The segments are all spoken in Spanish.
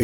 En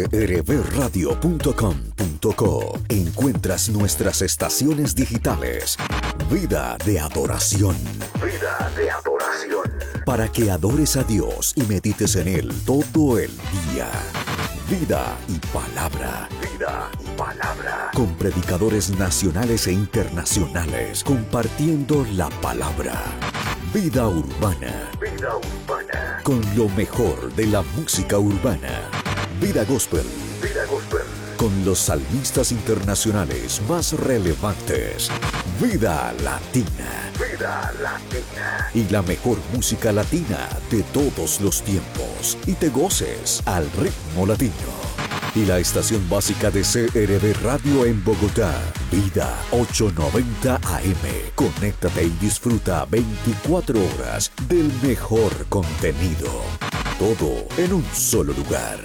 crbradio.com.co encuentras nuestras estaciones digitales. Vida de adoración. Vida de adoración. Para que adores a Dios y medites en Él todo el día. Vida y palabra. Vida y palabra. Con predicadores nacionales e internacionales compartiendo la palabra. Vida urbana. Vida urbana. Con lo mejor de la música urbana. Vida gospel. Vida gospel. Con los salmistas internacionales más relevantes. Vida latina. Vida latina. Y la mejor música latina de todos los tiempos. Y te goces al ritmo latino. Y la estación básica de CRB Radio en Bogotá. Vida 890 AM. Conéctate y disfruta 24 horas del mejor contenido. Todo en un solo lugar.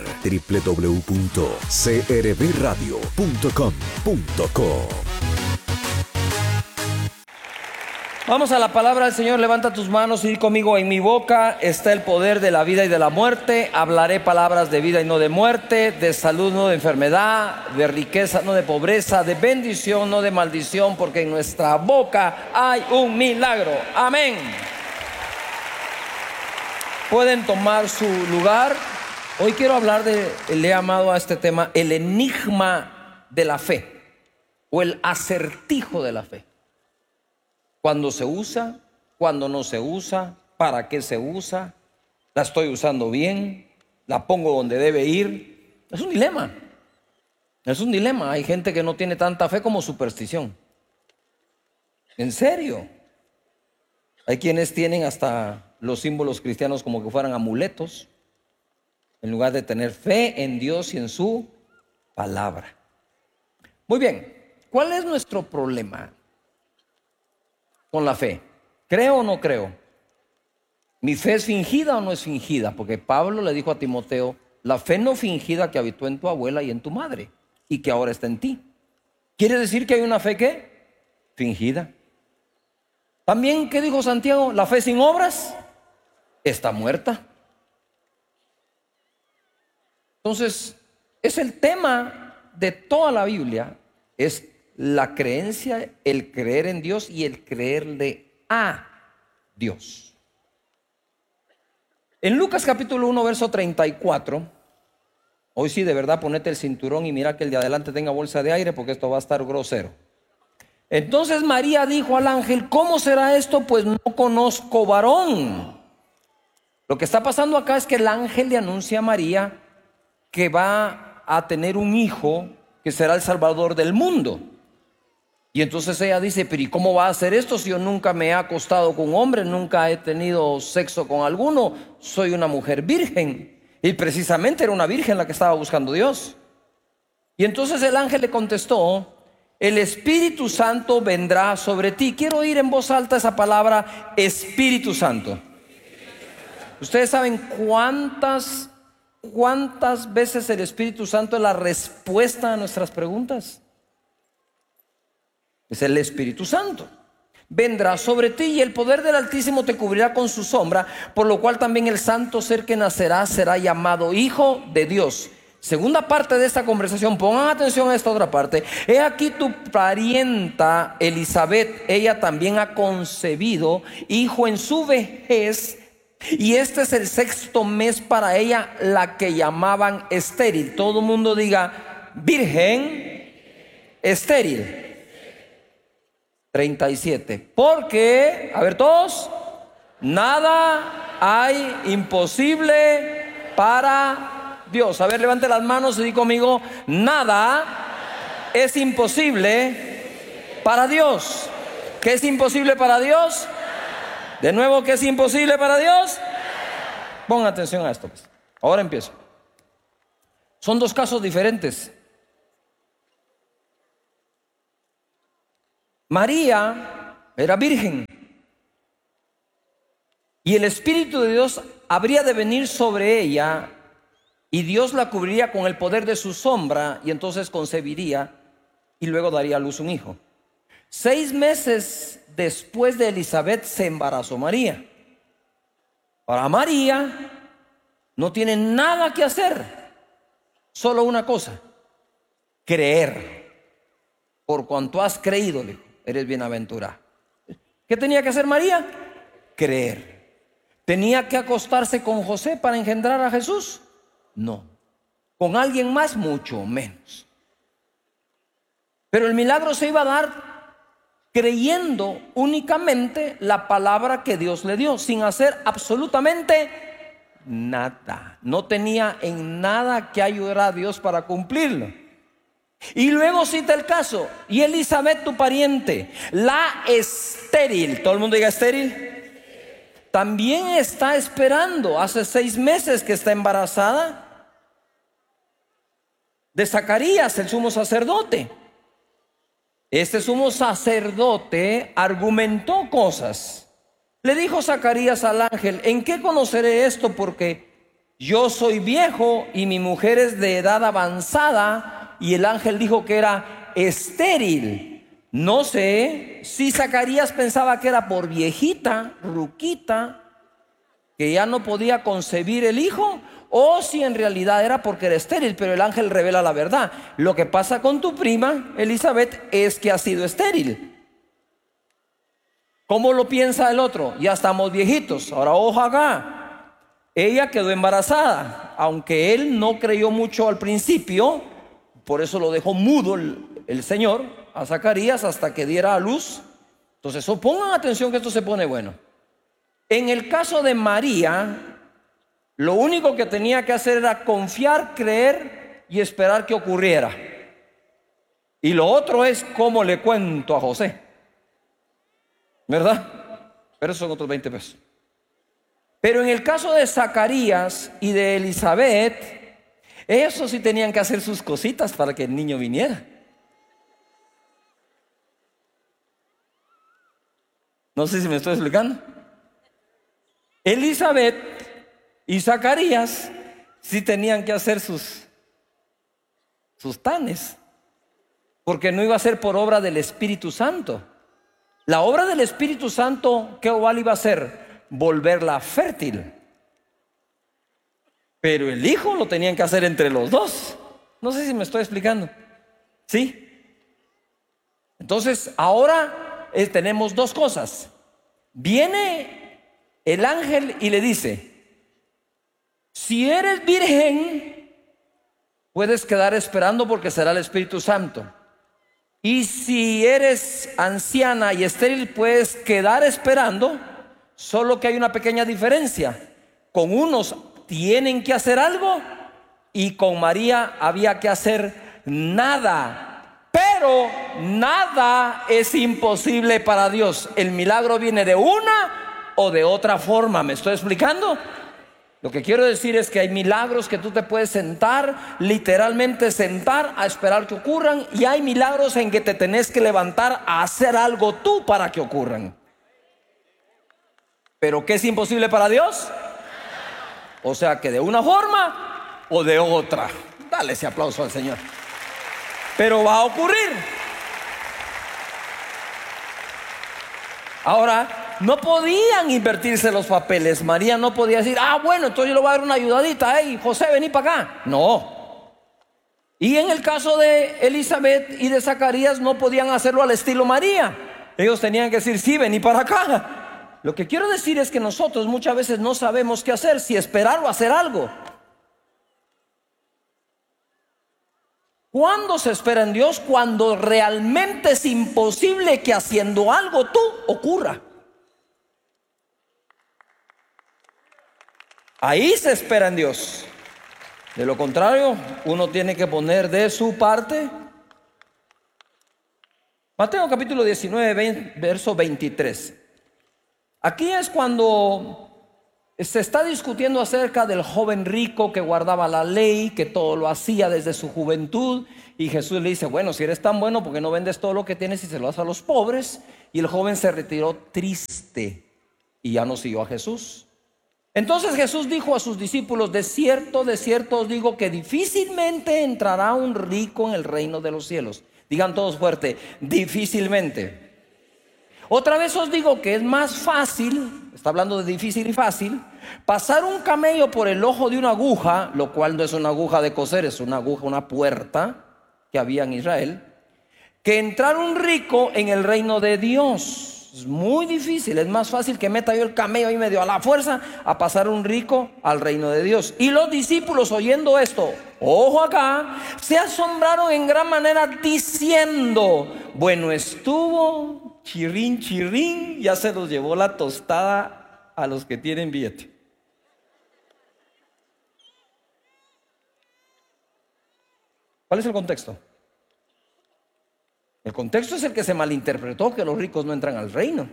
www.crbradio.com.co. Vamos a la palabra del Señor. Levanta tus manos y di conmigo: en mi boca está el poder de la vida y de la muerte. Hablaré palabras de vida y no de muerte, de salud no de enfermedad, de riqueza no de pobreza, de bendición no de maldición, porque en nuestra boca hay un milagro. Amén. Pueden tomar su lugar. Hoy quiero hablar le he llamado a este tema el enigma de la fe, o el acertijo de la fe. ¿Cuándo se usa? ¿Cuándo no se usa? ¿Para qué se usa? ¿La estoy usando bien? ¿La pongo donde debe ir? Es un dilema. Es un dilema. Hay gente que no tiene tanta fe como superstición. ¿En serio? Hay quienes tienen hasta los símbolos cristianos como que fueran amuletos, en lugar de tener fe en Dios y en su palabra. Muy bien, ¿cuál es nuestro problema con la fe? ¿Creo o no creo? ¿Mi fe es fingida o no es fingida? Porque Pablo le dijo a Timoteo: la fe no fingida que habitó en tu abuela y en tu madre, y que ahora está en ti. ¿Quiere decir que hay una fe qué? Fingida. También, ¿qué dijo Santiago? La fe sin obras está muerta. Entonces, es el tema de toda la Biblia, es la creencia, el creer en Dios y el creerle a Dios. En Lucas capítulo 1, verso 34, hoy sí, de verdad, ponete el cinturón y mira que el de adelante tenga bolsa de aire, porque esto va a estar grosero. Entonces María dijo al ángel: ¿cómo será esto? Pues no conozco varón. Lo que está pasando acá es que el ángel le anuncia a María que va a tener un hijo que será el salvador del mundo. Y entonces ella dice: pero ¿y cómo va a hacer esto si yo nunca me he acostado con un hombre, nunca he tenido sexo con alguno, soy una mujer virgen? Y precisamente era una virgen la que estaba buscando Dios. Y entonces el ángel le contestó: el Espíritu Santo vendrá sobre ti. Quiero oír en voz alta esa palabra, Espíritu Santo. ¿Ustedes saben cuántas veces el Espíritu Santo es la respuesta a nuestras preguntas? Es el Espíritu Santo. Vendrá sobre ti y el poder del Altísimo te cubrirá con su sombra, por lo cual también el santo ser que nacerá será llamado Hijo de Dios. Segunda parte de esta conversación, pongan atención a esta otra parte. He aquí tu parienta Elizabeth, ella también ha concebido hijo en su vejez, y este es el 6º mes para ella, la que llamaban estéril. Todo el mundo diga: virgen estéril. 37. Porque, a ver todos, nada hay imposible para Dios. A ver, levante las manos y di conmigo: nada es imposible para Dios. ¿Qué es imposible para Dios? De nuevo, ¿qué es imposible para Dios? Pongan atención a esto, pues. Ahora empiezo. Son dos casos diferentes. María era virgen y el Espíritu de Dios habría de venir sobre ella, y Dios la cubriría con el poder de su sombra, y entonces concebiría y luego daría a luz un hijo. 6 meses después de Elizabeth se embarazó María. Ahora María no tiene nada que hacer. solo una cosa: creer. Por cuanto has creído, le dijo, eres bienaventurada. ¿Qué tenía que hacer María? Creer. ¿Tenía que acostarse con José para engendrar a Jesús? No. ¿Con alguien más? Mucho menos. Pero el milagro se iba a dar creyendo únicamente la palabra que Dios le dio, sin hacer absolutamente nada. No tenía en nada que ayudar a Dios para cumplirlo. Y luego cita el caso: y Elizabeth, tu pariente, la estéril, todo el mundo diga estéril, también está esperando, hace 6 meses que está embarazada de Zacarías, el sumo sacerdote. Este sumo sacerdote argumentó cosas. Le dijo Zacarías al ángel: ¿en qué conoceré esto? Porque yo soy viejo y mi mujer es de edad avanzada. Y el ángel dijo que era estéril. No sé si Zacarías pensaba que era por viejita, ruquita, que ya no podía concebir el hijo, o si en realidad era porque era estéril. Pero el ángel revela la verdad: lo que pasa con tu prima Elizabeth es que ha sido estéril. ¿Cómo lo piensa el otro? Ya estamos viejitos. Ahora ojo acá, ella quedó embarazada, aunque él no creyó mucho al principio. Por eso lo dejó mudo el Señor a Zacarías hasta que diera a luz. Entonces pongan atención que esto se pone bueno. En el caso de María, lo único que tenía que hacer era confiar, creer y esperar que ocurriera. Y lo otro es cómo le cuento a José, ¿verdad? Pero eso son otros 20 pesos. Pero en el caso de Zacarías y de Elizabeth, eso sí tenían que hacer sus cositas para que el niño viniera. No sé si me estoy explicando. Elizabeth y Zacarías sí tenían que hacer sus tanes, porque no iba a ser por obra del Espíritu Santo. La obra del Espíritu Santo, ¿qué iba a hacer? Volverla fértil. Pero el hijo lo tenían que hacer entre los dos. No sé si me estoy explicando. ¿Sí? Entonces ahora tenemos 2 cosas. Viene el ángel y le dice: si eres virgen, puedes quedar esperando porque será el Espíritu Santo. Y si eres anciana y estéril, puedes quedar esperando. Solo que hay una pequeña diferencia: con unos tienen que hacer algo y con María había que hacer nada. Pero nada es imposible para Dios. El milagro viene de una o de otra forma. ¿Me estoy explicando? Lo que quiero decir es que hay milagros que tú te puedes sentar, literalmente sentar a esperar que ocurran, y hay milagros en que te tenés que levantar a hacer algo tú para que ocurran. ¿Pero qué es imposible para Dios? O sea que de una forma o de otra. Dale ese aplauso al Señor. Pero va a ocurrir. Ahora, no podían invertirse los papeles. María no podía decir: bueno, entonces yo le voy a dar una ayudadita. Hey, José, vení para acá. No. Y en el caso de Elizabeth y de Zacarías, no podían hacerlo al estilo María. Ellos tenían que decir: sí, vení para acá. Lo que quiero decir es que nosotros muchas veces no sabemos qué hacer, si esperar o hacer algo. ¿Cuándo se espera en Dios? Cuando realmente es imposible que haciendo algo tú ocurra. Ahí se espera en Dios. De lo contrario, uno tiene que poner de su parte. Mateo capítulo 19, verso 23. Aquí es cuando se está discutiendo acerca del joven rico que guardaba la ley, que todo lo hacía desde su juventud. Y Jesús le dice: bueno, si eres tan bueno, ¿por qué no vendes todo lo que tienes y se lo das a los pobres? Y el joven se retiró triste y ya no siguió a Jesús. Entonces Jesús dijo a sus discípulos: de cierto os digo que difícilmente entrará un rico en el reino de los cielos. Digan todos fuerte: difícilmente. Otra vez os digo que es más fácil, está hablando de difícil y fácil, pasar un camello por el ojo de una aguja, lo cual no es una aguja de coser, es una aguja, una puerta que había en Israel, que entrar un rico en el reino de Dios. Es muy difícil, es más fácil que meta yo el camello ahí medio a la fuerza a pasar un rico al reino de Dios. Y los discípulos, oyendo esto, ojo acá, se asombraron en gran manera diciendo: bueno estuvo, chirrín, chirrín, ya se los llevó la tostada a los que tienen billete. ¿Cuál es el contexto? El contexto es el que se malinterpretó, que los ricos no entran al reino.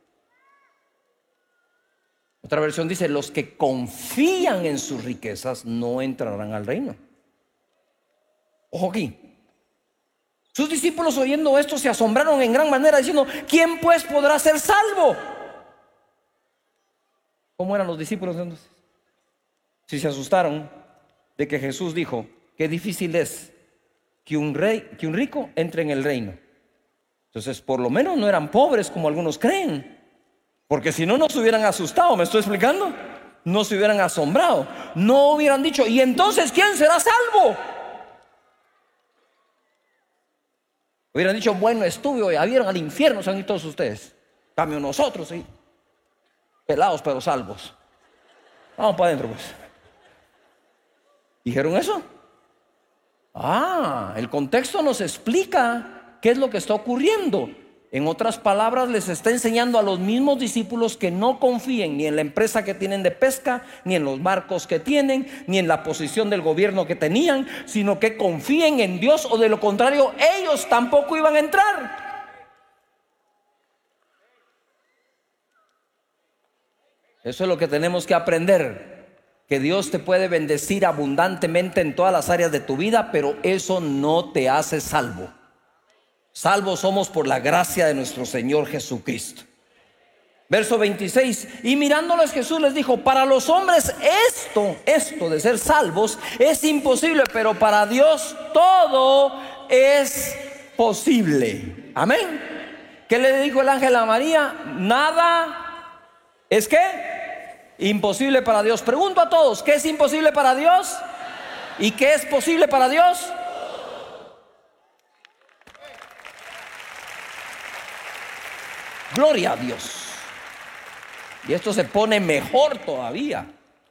Otra versión dice: los que confían en sus riquezas no entrarán al reino. Ojo aquí. Sus discípulos, oyendo esto, se asombraron en gran manera, diciendo: ¿quién pues podrá ser salvo? ¿Cómo eran los discípulos entonces? Si se asustaron de que Jesús dijo: qué difícil es que un rico entre en el reino. Entonces, por lo menos no eran pobres como algunos creen, porque si no, no se hubieran asustado. ¿Me estoy explicando? No se hubieran asombrado, no hubieran dicho: ¿y entonces quién será salvo? Hubieran dicho: bueno, estuve, ya vieron al infierno, se han ido todos ustedes. Cambio nosotros, sí, pelados pero salvos. Vamos para adentro pues. ¿Dijeron eso? El contexto nos explica qué es lo que está ocurriendo. En otras palabras, les está enseñando a los mismos discípulos que no confíen ni en la empresa que tienen de pesca, ni en los barcos que tienen, ni en la posición del gobierno que tenían, sino que confíen en Dios, o de lo contrario ellos tampoco iban a entrar. Eso es lo que tenemos que aprender. Que Dios te puede bendecir abundantemente en todas las áreas de tu vida, pero eso no te hace salvo. Salvos somos por la gracia de nuestro Señor Jesucristo. Verso 26: y mirándoles Jesús les dijo: para los hombres esto de ser salvos es imposible, pero para Dios todo es posible. Amén. ¿Qué le dijo el ángel a María? Nada es ¿qué? Imposible para Dios. Pregunto a todos: ¿qué es imposible para Dios? ¿Y qué es posible para Dios? Gloria a Dios. Y esto se pone mejor todavía.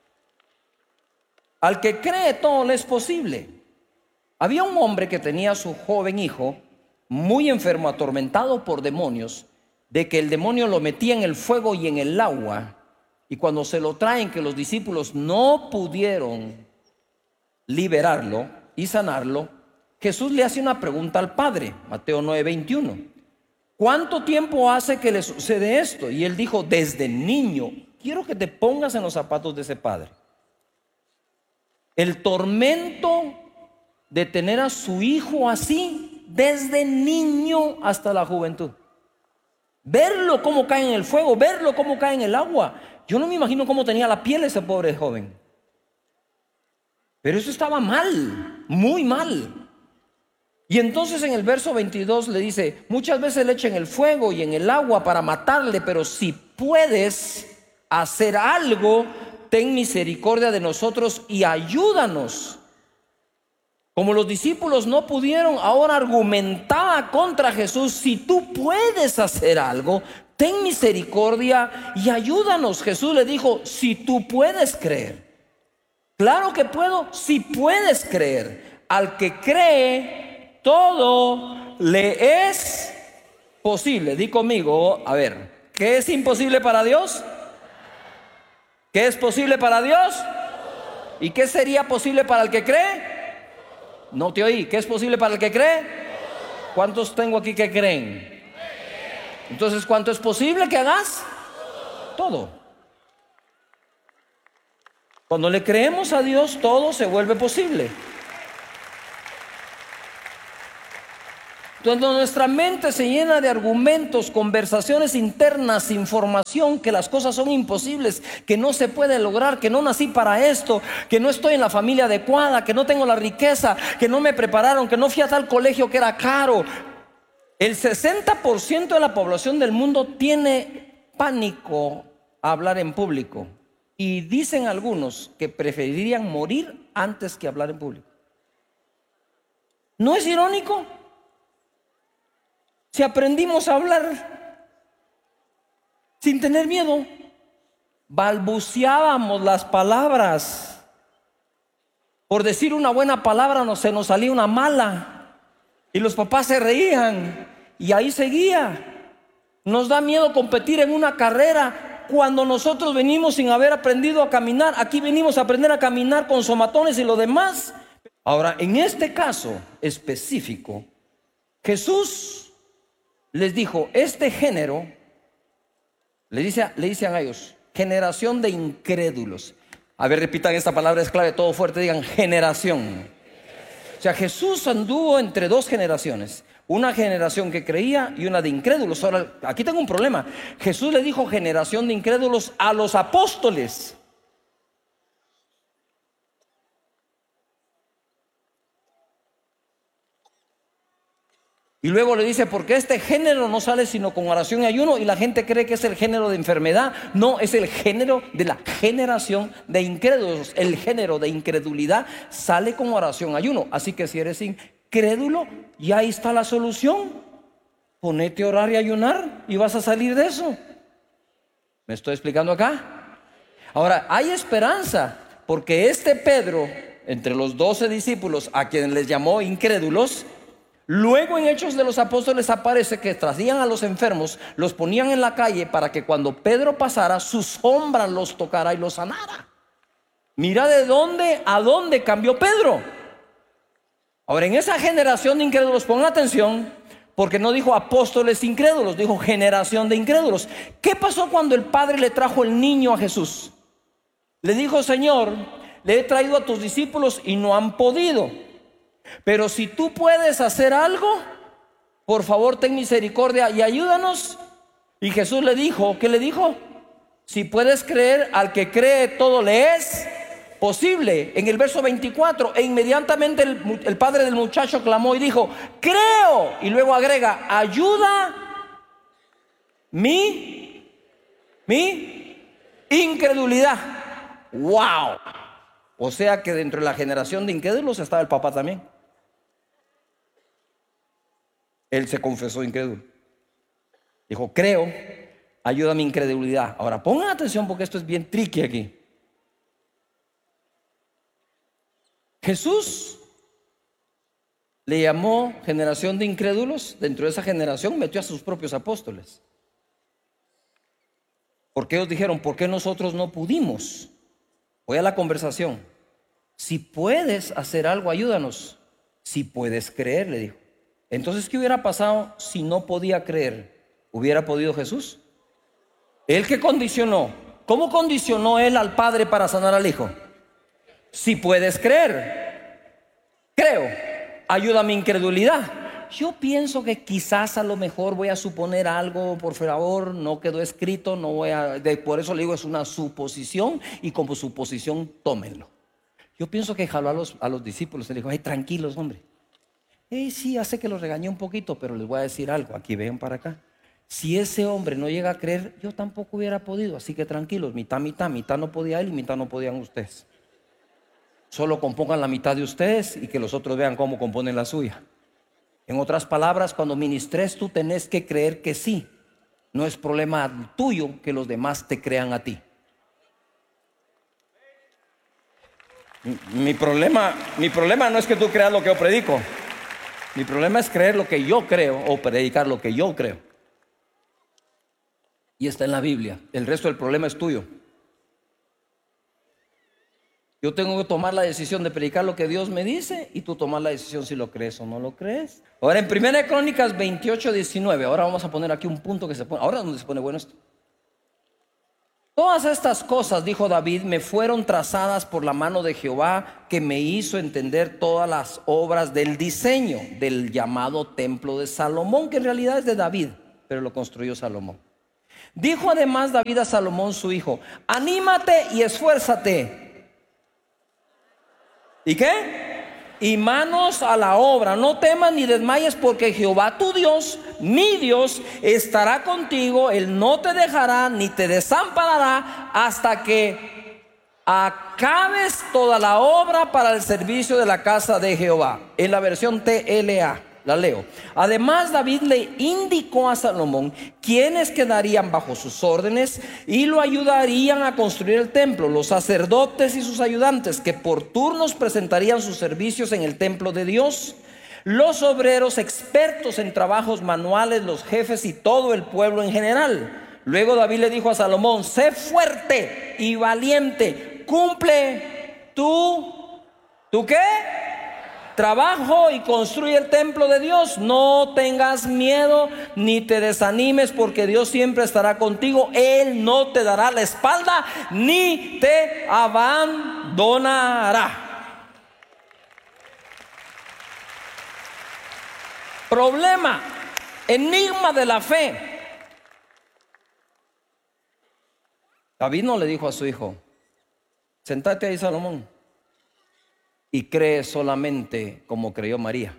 Al que cree todo le es posible. Había un hombre que tenía a su joven hijo muy enfermo, atormentado por demonios, de que el demonio lo metía en el fuego y en el agua. Y cuando se lo traen, que los discípulos no pudieron liberarlo y sanarlo, Jesús le hace una pregunta al padre. Mateo 9:21. ¿Cuánto tiempo hace que le sucede esto? Y él dijo: desde niño. Quiero que te pongas en los zapatos de ese padre. El tormento de tener a su hijo así, desde niño hasta la juventud. Verlo cómo cae en el fuego, verlo cómo cae en el agua. Yo no me imagino cómo tenía la piel ese pobre joven. Pero eso estaba mal, muy mal. Y entonces en el verso 22 le dice: muchas veces le echan el fuego y en el agua para matarle, pero si puedes hacer algo, ten misericordia de nosotros y ayúdanos. Como los discípulos no pudieron, ahora argumentaba contra Jesús: si tú puedes hacer algo, ten misericordia y ayúdanos. Jesús le dijo: si tú puedes creer. Claro que puedo, si puedes creer. Al que cree, todo le es posible. Di conmigo, a ver, ¿qué es imposible para Dios? ¿Qué es posible para Dios? ¿Y qué sería posible para el que cree? No te oí. ¿Qué es posible para el que cree? ¿Cuántos tengo aquí que creen? Entonces, ¿cuánto es posible que hagas? Todo. Cuando le creemos a Dios, todo se vuelve posible. Cuando nuestra mente se llena de argumentos, conversaciones internas, información, que las cosas son imposibles, que no se puede lograr, que no nací para esto, que no estoy en la familia adecuada, que no tengo la riqueza, que no me prepararon, que no fui a tal colegio que era caro. El 60% de la población del mundo tiene pánico a hablar en público. Y dicen algunos que preferirían morir antes que hablar en público. ¿No es irónico? Si aprendimos a hablar sin tener miedo, balbuceábamos las palabras. Por decir una buena palabra se nos salía una mala. Y los papás se reían y ahí seguía. Nos da miedo competir en una carrera cuando nosotros venimos sin haber aprendido a caminar. Aquí venimos a aprender a caminar con somatones y lo demás. Ahora, en este caso específico, Jesús les dijo, este género, le dicen a ellos, generación de incrédulos. A ver, repitan esta palabra, es clave, todo fuerte, digan generación. O sea, Jesús anduvo entre dos generaciones, una generación que creía y una de incrédulos. Ahora, aquí tengo un problema. Jesús le dijo generación de incrédulos a los apóstoles. Y luego le dice, porque este género no sale sino con oración y ayuno, y la gente cree que es el género de enfermedad. No, es el género de la generación de incrédulos. El género de incredulidad sale con oración y ayuno. Así que si eres incrédulo, ya ahí está la solución. Ponete a orar y ayunar y vas a salir de eso. ¿Me estoy explicando acá? Ahora, hay esperanza, porque este Pedro, entre los 12 discípulos a quienes les llamó incrédulos, luego en Hechos de los Apóstoles aparece que traían a los enfermos, los ponían en la calle para que cuando Pedro pasara, su sombra los tocara y los sanara. Mira de dónde a dónde cambió Pedro. Ahora, en esa generación de incrédulos, pongan atención, porque no dijo apóstoles incrédulos, dijo generación de incrédulos. ¿Qué pasó cuando el padre le trajo el niño a Jesús? Le dijo, Señor, le he traído a tus discípulos y no han podido. Pero si tú puedes hacer algo, por favor ten misericordia y ayúdanos. Y Jesús le dijo, ¿qué le dijo? Si puedes creer, al que cree todo le es posible. En el verso 24, e inmediatamente el padre del muchacho clamó y dijo, creo. Y luego agrega, ayuda mi incredulidad. Wow. O sea que dentro de la generación de incrédulos estaba el papá también. Él se confesó incrédulo. Dijo, creo, ayuda a mi incredulidad. Ahora pongan atención porque esto es bien tricky aquí. Jesús le llamó generación de incrédulos. Dentro de esa generación metió a sus propios apóstoles. Porque ellos dijeron, ¿por qué nosotros no pudimos? Voy a la conversación. Si puedes hacer algo, ayúdanos. Si puedes creer, le dijo. Entonces, ¿qué hubiera pasado si no podía creer? ¿Hubiera podido Jesús? ¿Él qué condicionó? ¿Cómo condicionó él al padre para sanar al hijo? Si puedes creer, creo, ayuda a mi incredulidad. Yo pienso que quizás a lo mejor voy a suponer algo, por favor, no quedó escrito, no voy a, por eso le digo, es una suposición, y como suposición, tómenlo. Yo pienso que jaló a los discípulos y le dijo, ay, tranquilos, hombre. Sí, hace que los regañé un poquito, pero les voy a decir algo, aquí ven para acá. Si ese hombre no llega a creer, yo tampoco hubiera podido, así que tranquilos, mitad no podía él y mitad no podían ustedes. Solo compongan la mitad de ustedes y que los otros vean cómo componen la suya. En otras palabras, cuando ministres tú tenés que creer que sí. No es problema tuyo que los demás te crean a ti. Mi problema no es que tú creas lo que yo predico. Mi problema es creer lo que yo creo o predicar lo que yo creo. Y está en la Biblia. El resto del problema es tuyo. Yo tengo que tomar la decisión de predicar lo que Dios me dice y tú tomar la decisión si lo crees o no lo crees. Ahora en 1 Crónicas 28:19, ahora vamos a poner aquí un punto que se pone, ahora es donde se pone bueno esto. Todas estas cosas, dijo David, me fueron trazadas por la mano de Jehová, que me hizo entender todas las obras del diseño del llamado templo de Salomón, que en realidad es de David, pero lo construyó Salomón. Dijo además David a Salomón su hijo, anímate y esfuérzate. ¿Y qué? y manos a la obra. No temas ni desmayes, porque Jehová tu Dios, mi Dios, estará contigo. Él no te dejará ni te desamparará hasta que acabes toda la obra para el servicio de la casa de Jehová. En la versión TLA la leo. Además, David le indicó a Salomón quienes quedarían bajo sus órdenes y lo ayudarían a construir el templo: los sacerdotes y sus ayudantes, que por turnos presentarían sus servicios en el templo de Dios, los obreros expertos en trabajos manuales, los jefes y todo el pueblo en general. Luego David le dijo a Salomón: sé fuerte y valiente, cumple ¿tú qué? Trabajo y construye el templo de Dios. No tengas miedo ni te desanimes, porque Dios siempre estará contigo. Él no te dará la espalda ni te abandonará. Problema, enigma de la fe. David no le dijo a su hijo: sentate ahí, Salomón, y cree solamente como creyó María,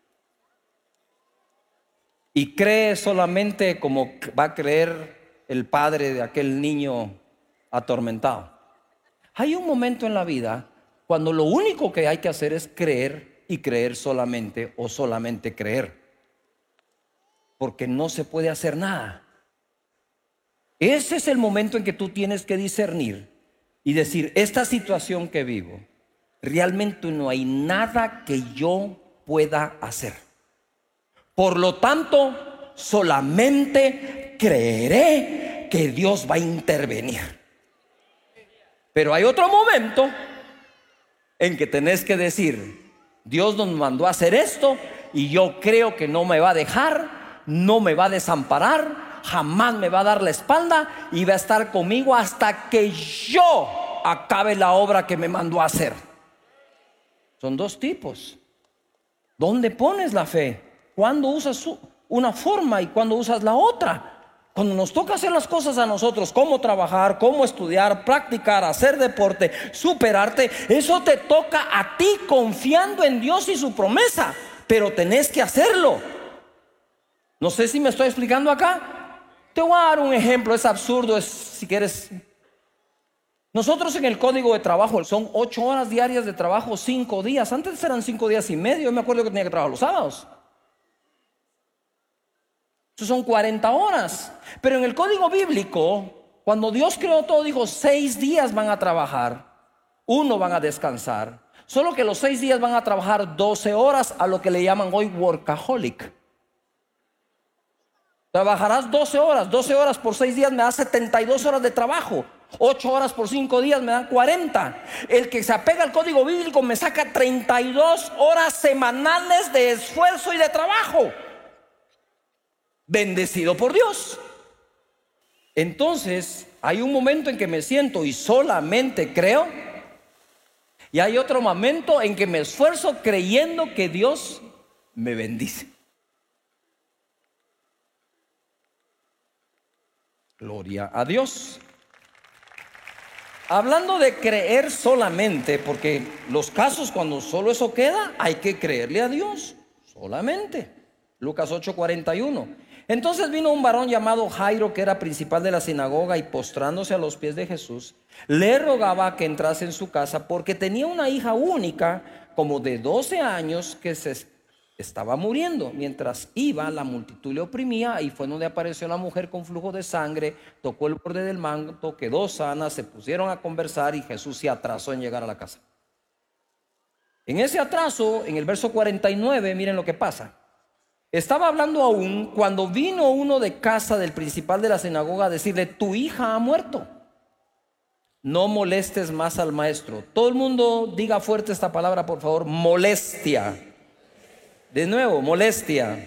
y cree solamente como va a creer el padre de aquel niño atormentado. Hay un momento en la vida cuando lo único que hay que hacer es creer, y creer solamente, o solamente creer, porque no se puede hacer nada. Ese es el momento en que tú tienes que discernir y decir: esta situación que vivo, realmente no hay nada que yo pueda hacer. Por lo tanto, solamente creeré que Dios va a intervenir. Pero hay otro momento en que tenés que decir: Dios nos mandó a hacer esto y yo creo que no me va a dejar, no me va a desamparar, jamás me va a dar la espalda y va a estar conmigo hasta que yo acabe la obra que me mandó a hacer. Son dos tipos. ¿Dónde pones la fe? ¿Cuándo usas una forma y cuándo usas la otra? Cuando nos toca hacer las cosas a nosotros, cómo trabajar, cómo estudiar, practicar, hacer deporte, superarte, eso te toca a ti, confiando en Dios y su promesa. Pero tenés que hacerlo. No sé si me estoy explicando acá. Te voy a dar un ejemplo, es absurdo, si quieres. Nosotros en el código de trabajo son 8 horas diarias de trabajo, 5 días. Antes eran 5 días y medio. Yo me acuerdo que tenía que trabajar los sábados. Eso son 40 horas. Pero en el código bíblico, cuando Dios creó todo, dijo: 6 días van a trabajar, 1 van a descansar. Solo que los 6 días van a trabajar 12 horas, a lo que le llaman hoy workaholic. Trabajarás 12 horas. 12 horas por 6 días me da 72 horas de trabajo. 8 horas por 5 días me dan 40. El que se apega al código bíblico me saca 32 horas semanales de esfuerzo y de trabajo. Bendecido por Dios. Entonces hay un momento en que me siento y solamente creo, y hay otro momento en que me esfuerzo creyendo que Dios me bendice. Gloria a Dios. Hablando de creer solamente, porque los casos cuando solo eso queda, hay que creerle a Dios solamente. Lucas 8:41. Entonces vino un varón llamado Jairo, que era principal de la sinagoga, y postrándose a los pies de Jesús, le rogaba que entrase en su casa, porque tenía una hija única, como de 12 años, que se estaba muriendo. Mientras iba, la multitud le oprimía. Ahí fue donde apareció la mujer con flujo de sangre, tocó el borde del manto, quedó sana, se pusieron a conversar y Jesús se atrasó en llegar a la casa. En ese atraso, en el verso 49, miren lo que pasa. Estaba hablando aún cuando vino uno de casa del principal de la sinagoga a decirle: tu hija ha muerto, no molestes más al maestro. Todo el mundo diga fuerte esta palabra, por favor: molestia. De nuevo, molestia.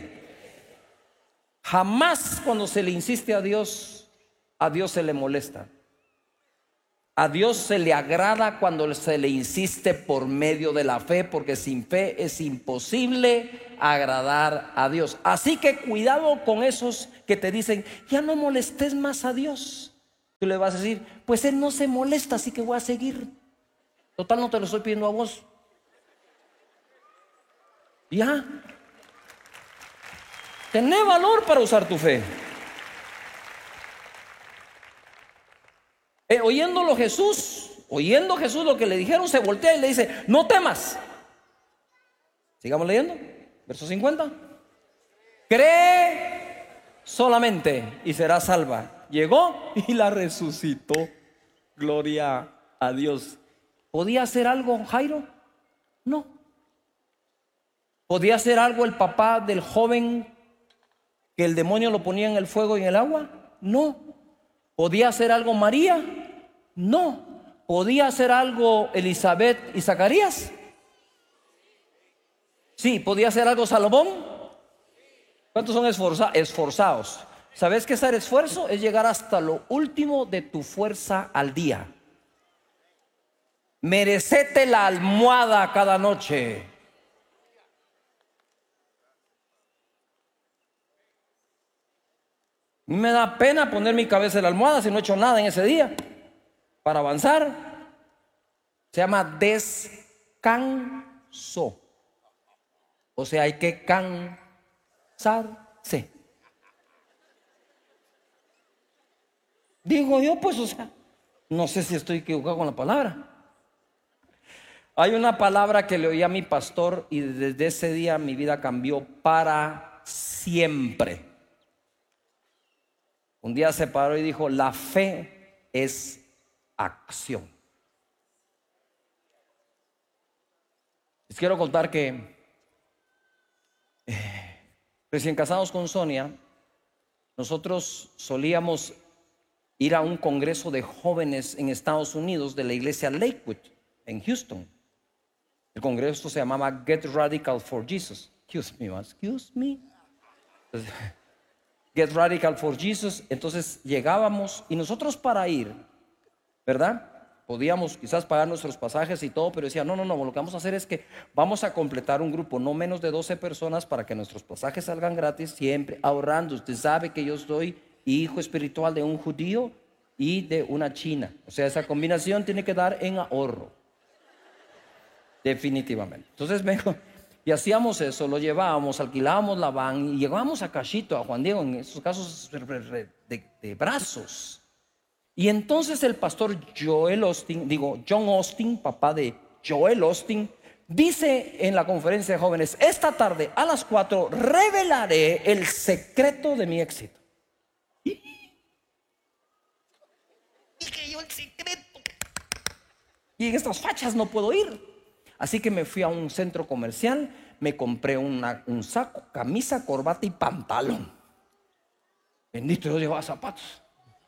Jamás cuando se le insiste a Dios se le molesta. A Dios se le agrada cuando se le insiste por medio de la fe, porque sin fe es imposible agradar a Dios. Así que cuidado con esos que te dicen: ya no molestes más a Dios. Tú le vas a decir: pues Él no se molesta, así que voy a seguir. Total, no te lo estoy pidiendo a vos. Ya. Tené valor para usar tu fe. Oyendo Jesús lo que le dijeron, se voltea y le dice: no temas. Sigamos leyendo, verso 50. Cree solamente y serás salva. Llegó y la resucitó. Gloria a Dios. ¿Podía hacer algo Jairo? No. ¿Podía hacer algo el papá del joven que el demonio lo ponía en el fuego y en el agua? No. ¿Podía hacer algo María? No. ¿Podía hacer algo Elizabeth y Zacarías? Sí. ¿Podía hacer algo Salomón? ¿Cuántos son esforzados? ¿Sabes qué es el esfuerzo? Es llegar hasta lo último de tu fuerza al día. Merecete la almohada cada noche. Me da pena poner mi cabeza en la almohada si no he hecho nada en ese día. Para avanzar, se llama descanso. O sea, hay que cansarse. Digo yo, pues, o sea, no sé si estoy equivocado con la palabra. Hay una palabra que le oí a mi pastor y desde ese día mi vida cambió para siempre. Un día se paró y dijo: la fe es acción. Les quiero contar que recién casados con Sonia, nosotros solíamos ir a un congreso de jóvenes en Estados Unidos de la iglesia Lakewood en Houston. El congreso se llamaba Get Radical for Jesus. Excuse me. Entonces, Get Radical for Jesus. Entonces llegábamos y nosotros, para ir, ¿verdad? Podíamos quizás pagar nuestros pasajes y todo, pero decía: no, lo que vamos a hacer es que vamos a completar un grupo no menos de 12 personas para que nuestros pasajes salgan gratis, siempre ahorrando. Usted sabe que yo soy hijo espiritual de un judío y de una china. O sea, esa combinación tiene que dar en ahorro. Definitivamente. Entonces vengo y hacíamos eso, lo llevábamos, alquilábamos la van y llevábamos a Cachito, a Juan Diego, en esos casos de brazos. Y entonces el pastor John Austin, papá de Joel Austin, dice en la conferencia de jóvenes: esta tarde a las 4 revelaré el secreto de mi éxito. Dije yo: el secreto. Y en estas fachas no puedo ir. Así que me fui a un centro comercial, me compré un saco, camisa, corbata y pantalón. Bendito Dios, llevaba zapatos.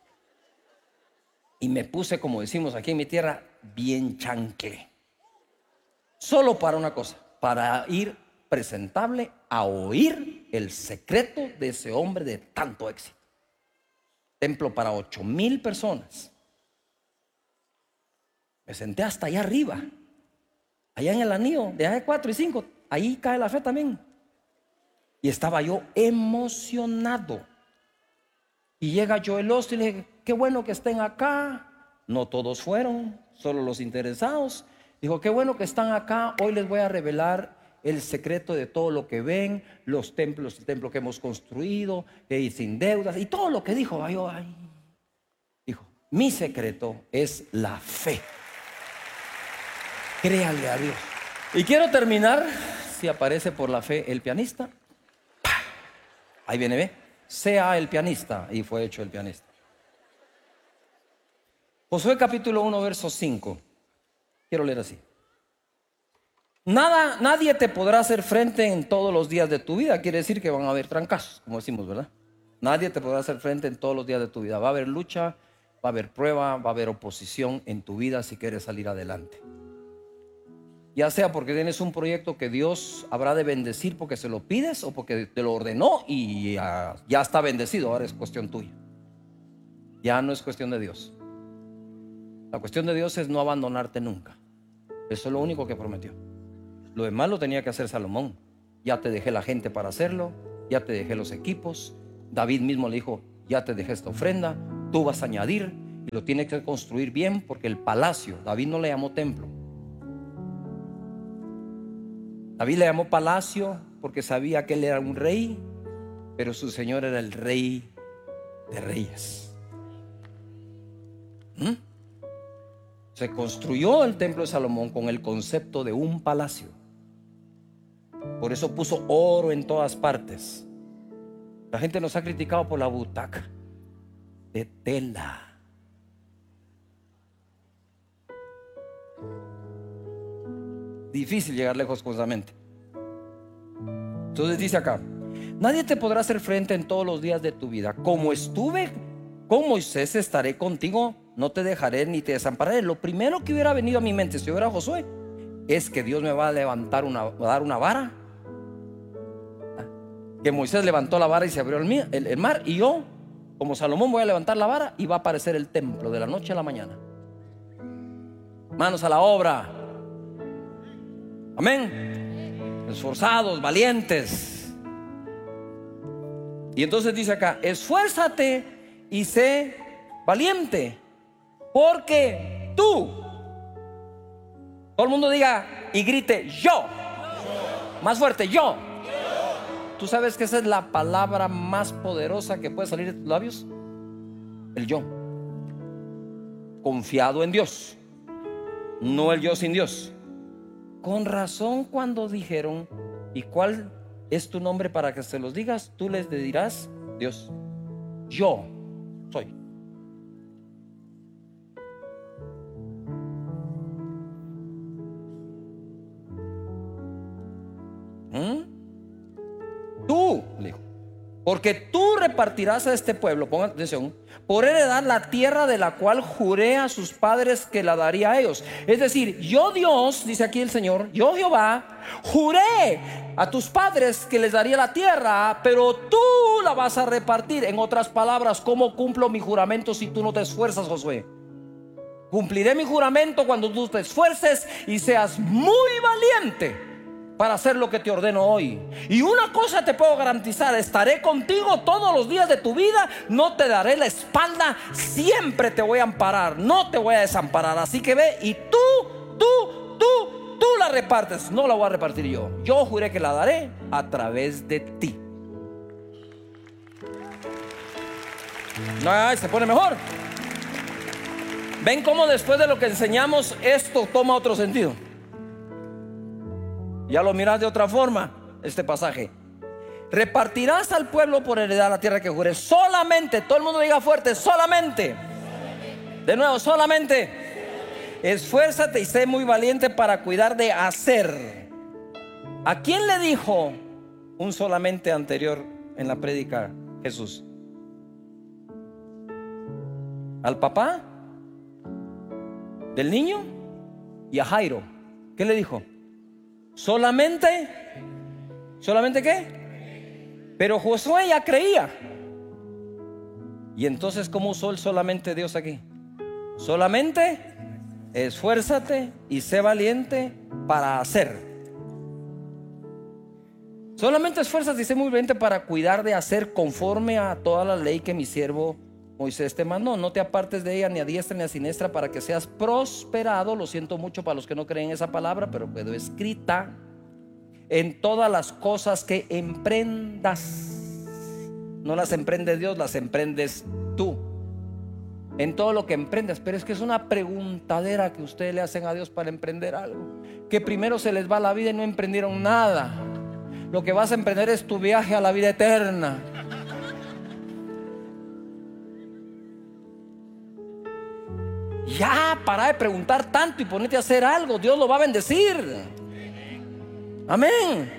Y me puse, como decimos aquí en mi tierra, bien chancle. Solo para una cosa: para ir presentable a oír el secreto de ese hombre de tanto éxito. Templo para 8,000 personas. Me senté hasta allá arriba, allá en el anillo de A4 y 5. Ahí cae la fe también. Y estaba yo emocionado. Y llega Joel Austin y le dije: qué bueno que estén acá. No todos fueron, solo los interesados. Dijo: qué bueno que están acá. Hoy les voy a revelar el secreto de todo lo que ven, los templos, el templo que hemos construido, y sin deudas, y todo lo que dijo. Dijo: mi secreto es la fe. Créale a Dios. Y quiero terminar, si aparece por la fe el pianista. Ahí viene, ve. Sea el pianista. Y fue hecho el pianista. Josué capítulo 1 verso 5. Quiero leer así: nadie te podrá hacer frente en todos los días de tu vida. Quiere decir que van a haber trancazos, como decimos, ¿verdad? Nadie te podrá hacer frente en todos los días de tu vida. Va a haber lucha, va a haber prueba, va a haber oposición en tu vida si quieres salir adelante. Ya sea porque tienes un proyecto que Dios habrá de bendecir porque se lo pides, o porque te lo ordenó y ya está bendecido. Ahora es cuestión tuya. Ya no es cuestión de Dios. La cuestión de Dios es no abandonarte nunca. Eso es lo único que prometió. Lo demás lo tenía que hacer Salomón. Ya te dejé la gente para hacerlo, ya te dejé los equipos. David mismo le dijo: ya te dejé esta ofrenda, tú vas a añadir. Y lo tiene que construir bien, porque el palacio, David no le llamó templo. David le llamó palacio porque sabía que él era un rey, pero su Señor era el Rey de Reyes. Se construyó el templo de Salomón con el concepto de un palacio. Por eso puso oro en todas partes. La gente nos ha criticado por la butaca de tela. Difícil llegar lejos con esa mente. Entonces dice acá: nadie te podrá hacer frente en todos los días de tu vida. Como estuve con Moisés, estaré contigo, no te dejaré ni te desampararé. Lo primero que hubiera venido a mi mente si yo era Josué es que Dios me va a levantar va a dar una vara. Que Moisés levantó la vara y se abrió el mar, y yo, como Salomón, voy a levantar la vara y va a aparecer el templo de la noche a la mañana. Manos a la obra. Amén. Esforzados, valientes. Y entonces dice acá: esfuérzate y sé valiente, porque tú. Todo el mundo diga y grite: yo. Más fuerte: yo. ¿Tú sabes que esa es la palabra más poderosa que puede salir de tus labios? El yo. Confiado en Dios, no el yo sin Dios. Con razón, cuando dijeron: ¿y cuál es tu nombre para que se los digas? Tú les dirás: Dios. Yo soy. Tú, le dijo, porque tú repartirás a este pueblo, pongan atención, por heredar la tierra de la cual juré a sus padres que la daría a ellos. Es decir, yo Dios, dice aquí el Señor, yo Jehová, juré a tus padres que les daría la tierra, pero tú la vas a repartir. En otras palabras, ¿cómo cumplo mi juramento si tú no te esfuerzas, Josué? Cumpliré mi juramento cuando tú te esfuerces y seas muy valiente para hacer lo que te ordeno hoy. Y una cosa te puedo garantizar: estaré contigo todos los días de tu vida, no te daré la espalda, siempre te voy a amparar, no te voy a desamparar. Así que ve y tú la repartes, no la voy a repartir yo. Yo juré que la daré a través de ti. No, se pone mejor. Ven cómo después de lo que enseñamos, esto toma otro sentido. Ya lo miras de otra forma este pasaje. Repartirás al pueblo por heredar la tierra que juré. Solamente, todo el mundo diga fuerte: solamente. De nuevo: solamente. Esfuérzate y sé muy valiente para cuidar de hacer. ¿A quién le dijo un solamente anterior en la prédica Jesús? ¿Al papá del niño? Y a Jairo. ¿Qué le dijo? Solamente. ¿Solamente qué? Pero Josué ya creía. Y entonces, ¿cómo usó el solamente Dios aquí? Solamente esfuérzate y sé valiente para hacer. Solamente esfuérzate y sé muy valiente para cuidar de hacer conforme a toda la ley que mi siervo Moisés te mandó. No te apartes de ella ni a diestra ni a siniestra, para que seas prosperado. Lo siento mucho para los que no creen esa palabra, pero quedó escrita: en todas las cosas que emprendas. No las emprende Dios, las emprendes tú. En todo lo que emprendas. Pero es que es una preguntadera que ustedes le hacen a Dios para emprender algo, que primero se les va la vida y no emprendieron nada. Lo que vas a emprender es tu viaje a la vida eterna. Ya, para de preguntar tanto y ponete a hacer algo. Dios lo va a bendecir. Amén.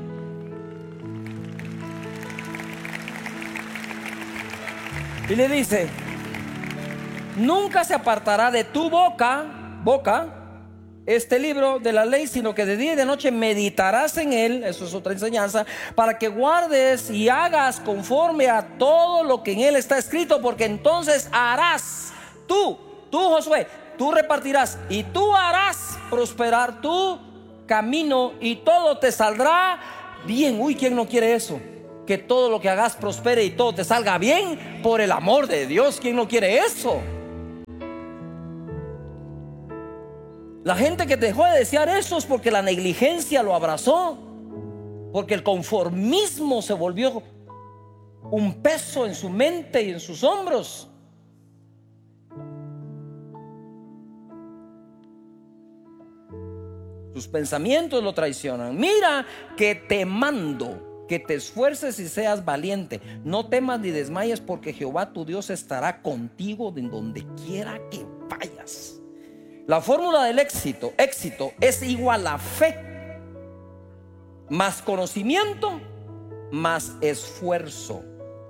Y le dice: nunca se apartará de tu boca este libro de la ley, sino que de día y de noche meditarás en él. Eso es otra enseñanza. Para que guardes y hagas conforme a todo lo que en él está escrito, porque entonces harás tú, Josué, tú repartirás y tú harás prosperar tu camino y todo te saldrá bien. Uy, ¿quién no quiere eso? Que todo lo que hagas prospere y todo te salga bien, por el amor de Dios. ¿Quién no quiere eso? La gente que dejó de desear eso es porque la negligencia lo abrazó, porque el conformismo se volvió un peso en su mente y en sus hombros. Sus pensamientos lo traicionan. Mira que te mando que te esfuerces y seas valiente. No temas ni desmayes, porque Jehová tu Dios estará contigo en donde quiera que vayas. La fórmula del éxito es igual a fe más conocimiento más esfuerzo.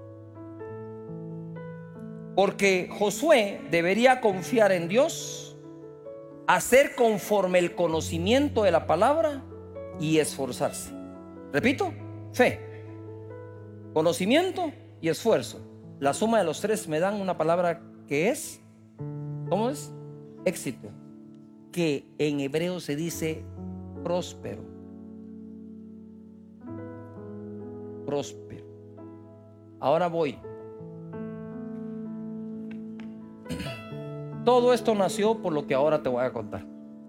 Porque Josué debería confiar en Dios, hacer conforme el conocimiento de la palabra y esforzarse. Repito, fe, conocimiento y esfuerzo. La suma de los tres me dan una palabra que es, ¿cómo es? Éxito, que en hebreo se dice próspero. Próspero. Ahora voy. Todo esto nació por lo que ahora te voy a contar.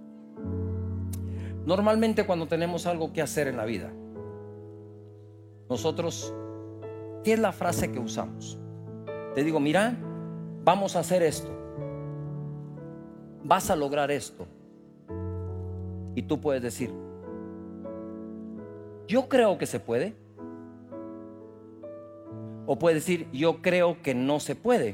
Normalmente cuando tenemos algo que hacer en la vida, nosotros, ¿qué es la frase que usamos? Te digo, mira, vamos a hacer esto, vas a lograr esto, y tú puedes decir, yo creo que se puede, o puedes decir, yo creo que no se puede.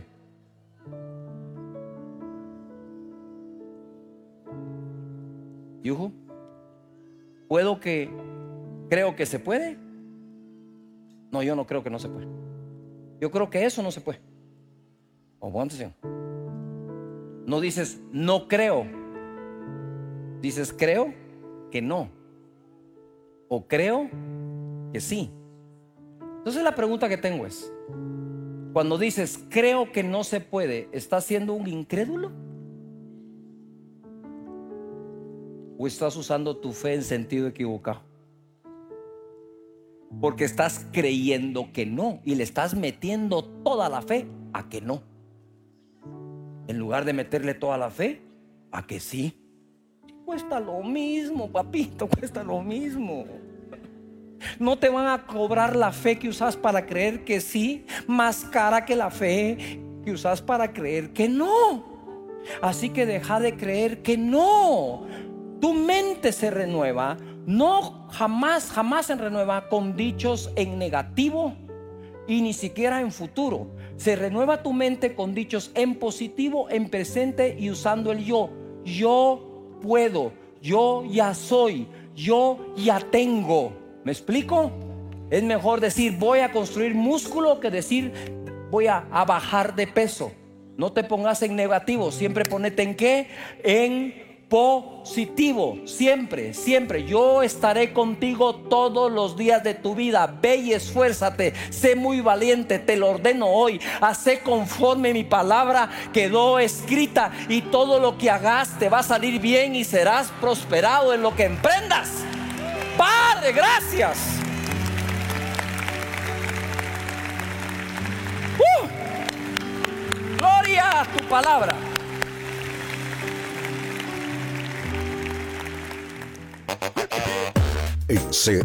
Yuhu, ¿puedo que creo que se puede? No, yo no creo que no se puede. Yo creo que eso no se puede. O pon atención. No dices no creo, dices creo que no, o creo que sí. Entonces la pregunta que tengo es, cuando dices creo que no se puede, ¿estás siendo un incrédulo? ¿O estás usando tu fe en sentido equivocado? Porque estás creyendo que no y le estás metiendo toda la fe a que no, en lugar de meterle toda la fe a que sí. Cuesta lo mismo, papito, cuesta lo mismo. No te van a cobrar la fe que usas para creer que sí más cara que la fe que usas para creer que no. Así que deja de creer que no. Tu mente se renueva, no jamás se renueva con dichos en negativo y ni siquiera en futuro. Se renueva tu mente con dichos en positivo, en presente y usando el yo. Yo puedo, yo ya soy, yo ya tengo. ¿Me explico? Es mejor decir voy a construir músculo que decir voy a bajar de peso. No te pongas en negativo, siempre ponete en ¿qué? En positivo, siempre, siempre. Yo estaré contigo todos los días de tu vida. Ve y esfuérzate, sé muy valiente, te lo ordeno hoy. Hacé conforme mi palabra quedó escrita, y todo lo que hagas te va a salir bien y serás prosperado en lo que emprendas. Padre, gracias. Gloria a tu palabra. En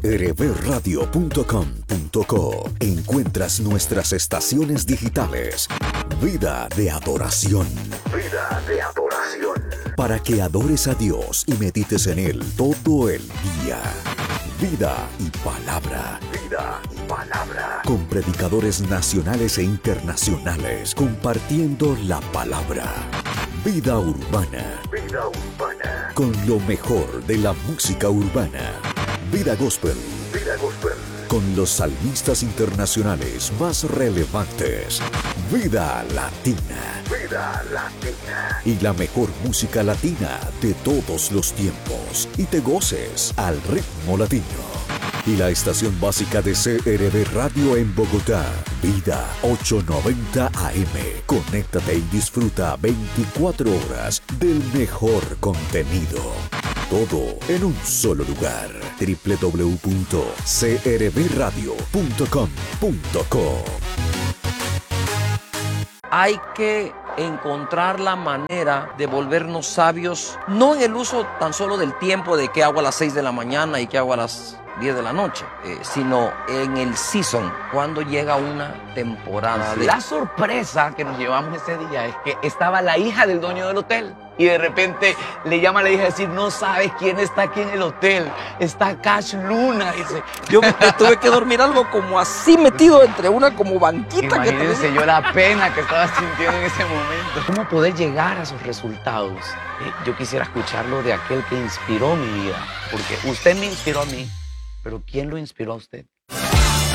crbradio.com.co encuentras nuestras estaciones digitales. Vida de adoración. Vida de adoración. Para que adores a Dios y medites en Él todo el día. Vida y palabra. Vida y palabra. Con predicadores nacionales e internacionales compartiendo la palabra. Vida urbana. Vida urbana. Con lo mejor de la música urbana. Vida gospel. Vida gospel. Con los salmistas internacionales más relevantes. Vida latina. Vida latina. Y la mejor música latina de todos los tiempos. Y te goces al ritmo latino. Y la estación básica de CRB Radio en Bogotá. Vida 890 AM. Conéctate y disfruta 24 horas del mejor contenido. Todo en un solo lugar. www.crbradio.com.co. Hay que encontrar la manera de volvernos sabios, no en el uso tan solo del tiempo de qué hago a las 6 de la mañana y qué hago a las 10 de la noche, sino en el season, cuando llega una temporada. La sorpresa que nos llevamos ese día es que estaba la hija del dueño del hotel y de repente le llama a la hija a decir, no sabes quién está aquí en el hotel, está Cash Luna. Dice, yo me tuve que dormir algo como así metido entre una como banquita. Imagínense yo la pena que estaba sintiendo en ese momento. ¿Cómo poder llegar a esos resultados? Yo quisiera escucharlo de aquel que inspiró mi vida, porque usted me inspiró a mí, pero ¿quién lo inspiró a usted?